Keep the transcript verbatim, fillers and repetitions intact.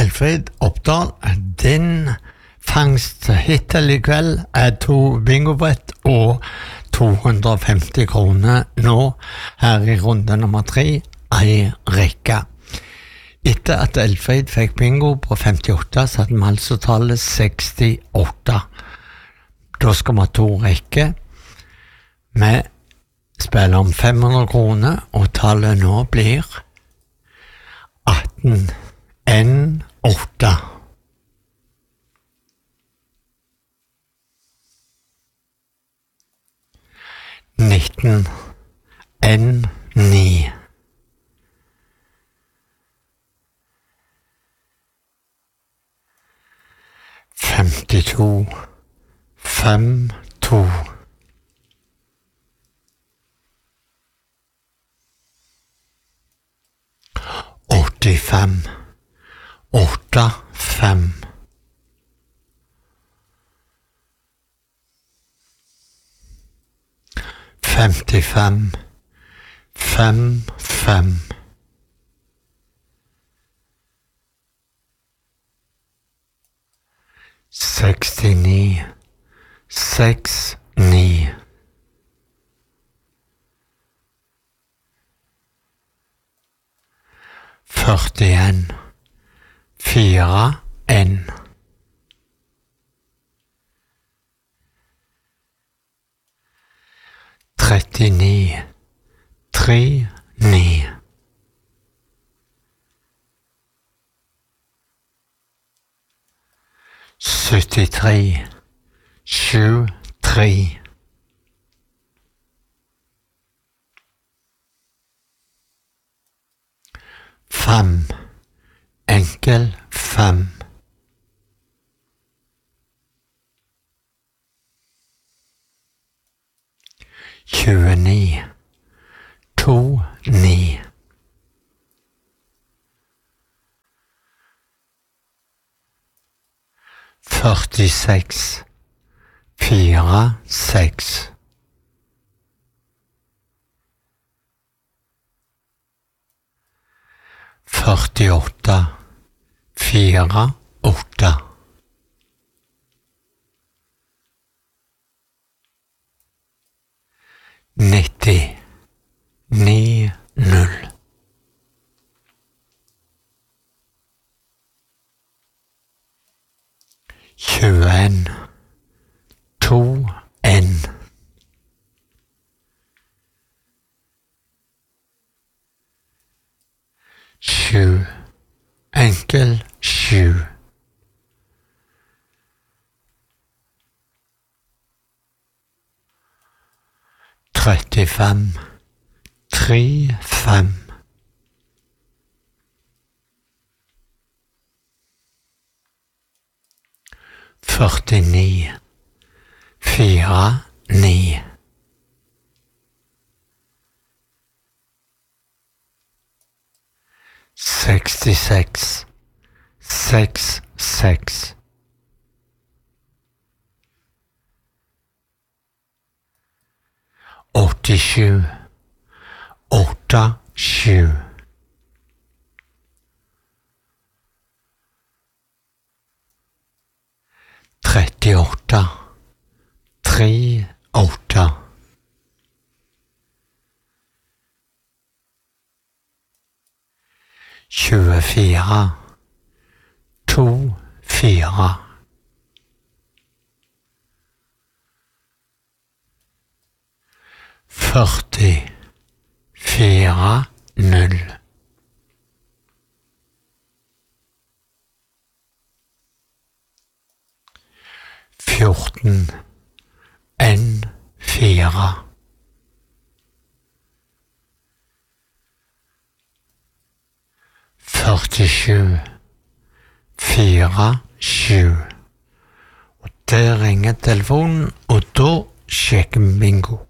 Elfrid Oppdal. Din fangst hittil i kveld er to bingobrett og to hundre og femti kroner nå her i runde nummer tre, ei rekke. Etter at Elfrid fikk bingo på femtiåtte, så hadde vi altså tallet sekstiåtte. Da skal vi ha to rekker. Vi spiller om fem hundre kroner, og tallet nå blir atten N åtte. nitten N ni. femtito fem to. åttifem åtte fem. femtifem fem fem. sekstini seks ni. førtien fire N. trettini tre ni. syttitre sju tre. fem enkel fem. tjueni to ni. førtiseks fire seks. førtiåtte fire åtte. nitti ni null. tjueen to N. sju enkel sju. trettifem tre fem. førtini fire ni. sekstiseks seks seks. åttisju åtte sju. trettiåtte tre åtte. tjuefire to fire. førti fire null. fjorten N fire. førtisju fire sju. Og der ringer telefonen, og da sjekker vi bingo.